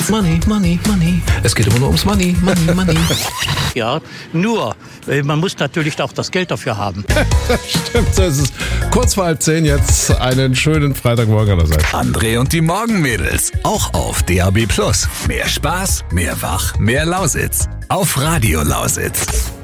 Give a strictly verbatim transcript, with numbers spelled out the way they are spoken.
Money, Money, Money. Es geht immer nur ums Money, Money, Money. Ja, nur, äh, man muss natürlich auch das Geld dafür haben. Stimmt, so ist es. Kurz vor halb zehn jetzt einen schönen Freitagmorgen allerseits. André und die Morgenmädels, auch auf D A B Plus. Mehr Spaß, mehr Wach, mehr Lausitz. Auf Radio Lausitz.